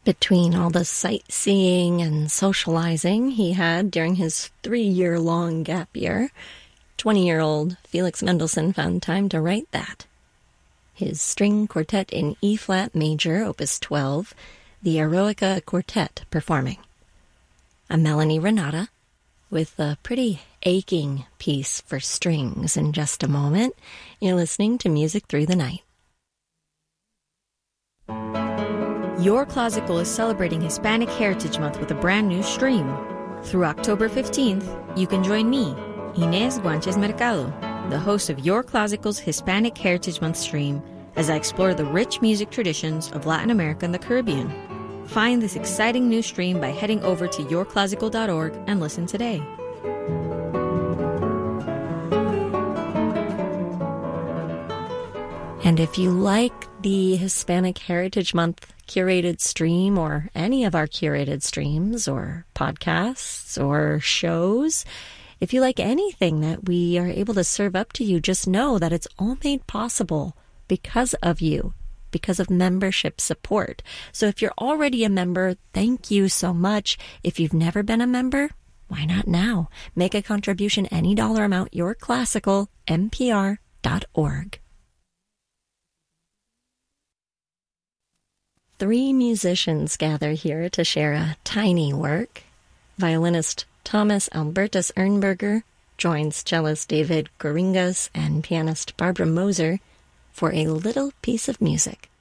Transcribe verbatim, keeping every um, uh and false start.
Between all the sightseeing and socializing he had during his three-year-long gap year, twenty-year-old Felix Mendelssohn found time to write that. His string quartet in E-flat major, opus twelve, the Eroica Quartet performing. A Melanie Renata, with a pretty aching piece for strings in just a moment. You're listening to Music Through the Night. Your Classical is celebrating Hispanic Heritage Month with a brand new stream. Through October fifteenth, you can join me, Inés Guanches Mercado, the host of Your Classical's Hispanic Heritage Month stream, as I explore the rich music traditions of Latin America and the Caribbean. Find this exciting new stream by heading over to your classical dot org and listen today. And if you like the Hispanic Heritage Month curated stream, or any of our curated streams or podcasts or shows, if you like anything that we are able to serve up to you, just know that it's all made possible because of you, because of membership support. So if you're already a member, thank you so much. If you've never been a member, why not now? Make a contribution, any dollar amount, your classical, N P R dot org. Three musicians gather here to share a tiny work. Violinist Thomas Albertus Ernberger joins cellist David Goringas and pianist Barbara Moser for a little piece of music.